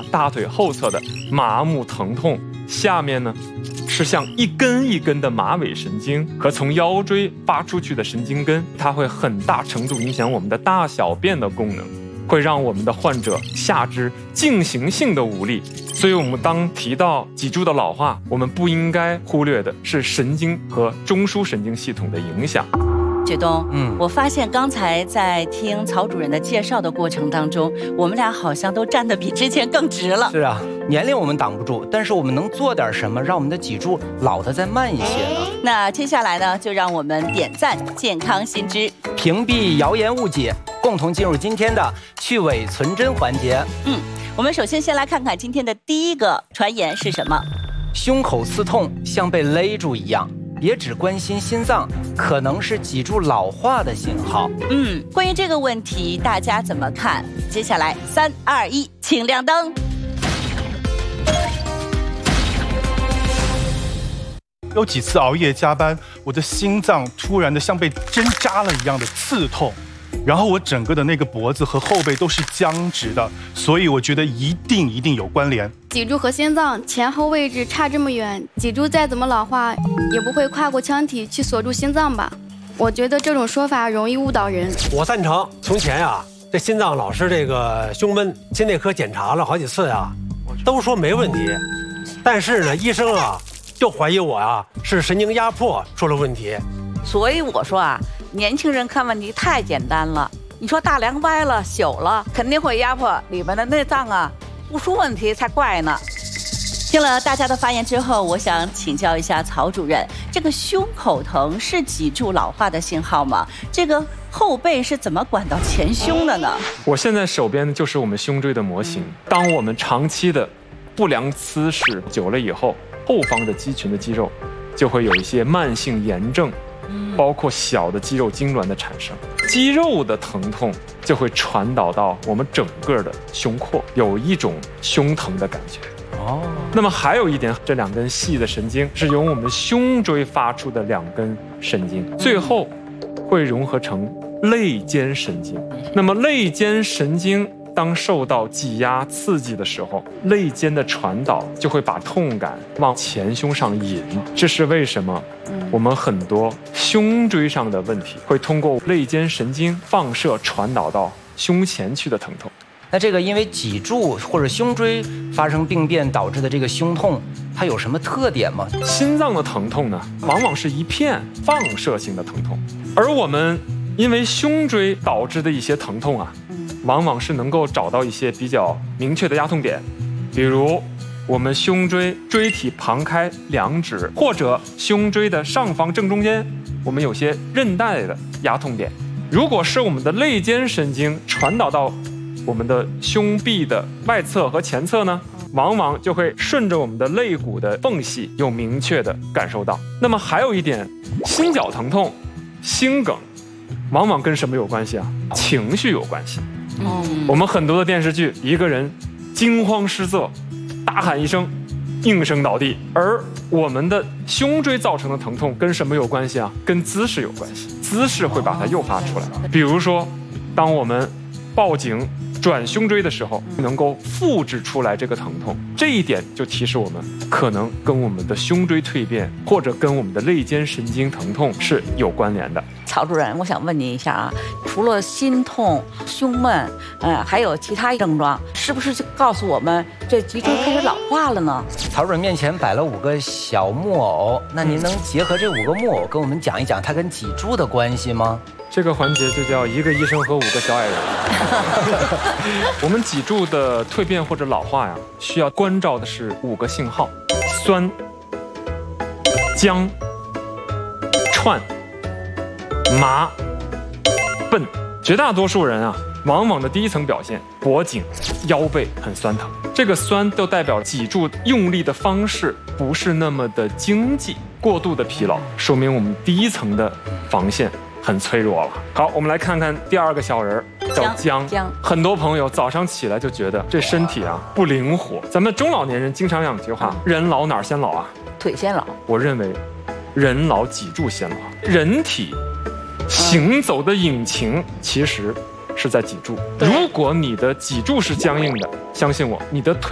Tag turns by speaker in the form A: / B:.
A: 大腿后侧的麻木疼痛，下面呢是像一根一根的马尾神经和从腰椎发出去的神经根，它会很大程度影响我们的大小便的功能，会让我们的患者下肢进行性的无力。所以我们当提到脊柱的老化，我们不应该忽略的是神经和中枢神经系统的影响。
B: 举东，我发现刚才在听曹主任的介绍的过程当中，我们俩好像都站得比之前更直了。
C: 是啊，年龄我们挡不住，但是我们能做点什么，让我们的脊柱老得再慢一些呢？
B: 那接下来呢，就让我们点赞健康新知，
C: 屏蔽谣言误解，共同进入今天的去伪存真环节。
B: 我们首先先来看看今天的第一个传言是什么。
C: 胸口刺痛像被勒住一样，别只关心心脏，可能是脊柱老化的信号。
B: 关于这个问题大家怎么看？接下来3、2、1，请亮灯。
D: 有几次熬夜加班，我的心脏突然的像被针扎了一样的刺痛，然后我整个的那个脖子和后背都是僵直的，所以我觉得一定有关联。
E: 脊柱和心脏前后位置差这么远，脊柱再怎么老化，也不会跨过腔体去锁住心脏吧？我觉得这种说法容易误导人。
F: 我赞成。从前呀，这心脏老是这个胸闷，心内科检查了好几次呀，都说没问题，但是呢，医生啊就怀疑我啊是神经压迫出了问题。
G: 所以我说啊，年轻人看问题太简单了。你说大梁歪了、朽了，肯定会压迫里面的内脏啊，不出问题才怪呢。
B: 听了大家的发言之后，我想请教一下曹主任，这个胸口疼是脊柱老化的信号吗？这个后背是怎么管到前胸的呢？
A: 我现在手边就是我们胸椎的模型。当我们长期的不良姿势久了以后，后方的肌群的肌肉就会有一些慢性炎症，包括小的肌肉痉挛的产生，肌肉的疼痛就会传导到我们整个的胸廓，有一种胸疼的感觉。那么还有一点，这2根细的神经是由我们胸椎发出的2根神经，最后会融合成肋间神经。那么肋间神经当受到挤压刺激的时候，肋间的传导就会把痛感往前胸上引。这是为什么我们很多胸椎上的问题会通过肋间神经放射传导到胸前去的疼痛。
C: 那这个因为脊柱或者胸椎发生病变导致的这个胸痛，它有什么特点吗？
A: 心脏的疼痛呢，往往是一片放射性的疼痛，而我们因为胸椎导致的一些疼痛啊，往往是能够找到一些比较明确的压痛点，比如我们胸椎椎体旁开2指，或者胸椎的上方正中间，我们有些韧带的压痛点。如果是我们的肋间神经传导到我们的胸壁的外侧和前侧呢，往往就会顺着我们的肋骨的缝隙有明确的感受到。那么还有一点，心绞疼痛、心梗往往跟什么有关系啊？情绪有关系。我们很多的电视剧，一个人惊慌失色，大喊一声，应声倒地。而我们的胸椎造成的疼痛跟什么有关系啊？跟姿势有关系，姿势会把它诱发出来。比如说，当我们报警转胸椎的时候，能够复制出来这个疼痛，这一点就提示我们可能跟我们的胸椎蜕变或者跟我们的肋间神经疼痛是有关联的。
G: 曹主任，我想问您一下啊，除了心痛、胸闷，还有其他症状，是不是就告诉我们这脊椎开始老化了呢？
C: 曹主任面前摆了5个小木偶，那您能结合这5个木偶跟我们讲一讲它跟脊柱的关系吗？
A: 这个环节就叫1个医生和5个小矮人。我们脊柱的蜕变或者老化呀，需要关照的是5个信号：酸、僵、串、麻、笨。绝大多数人啊，往往的第一层表现，脖颈、腰背很酸疼。这个酸都代表脊柱用力的方式不是那么的经济，过度的疲劳，说明我们第一层的防线很脆弱了。好，我们来看看第2个小人，叫僵。很多朋友早上起来就觉得这身体啊不灵活。咱们中老年人经常讲一句话：人老哪儿先老啊？
G: 腿先老。
A: 我认为，人老脊柱先老。人体行走的引擎其实是在脊柱。如果你的脊柱是僵硬的，相信我，你的腿